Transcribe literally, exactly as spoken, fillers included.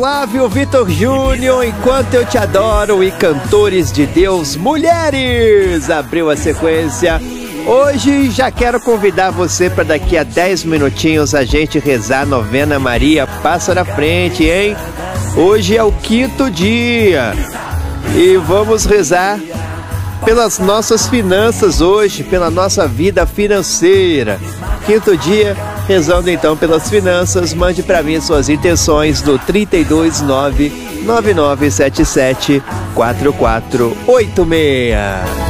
Flávio Vitor Júnior, Enquanto Eu Te Adoro e Cantores de Deus, Mulheres, abriu a sequência. Hoje já quero convidar você para daqui a dez minutinhos a gente rezar a novena Maria Passa na Frente, hein? Hoje é o quinto dia e vamos rezar pelas nossas finanças hoje, pela nossa vida financeira. Quinto dia, rezando então pelas finanças. Mande para mim suas intenções no trinta e dois, nove nove nove sete sete, quatro quatro oito seis.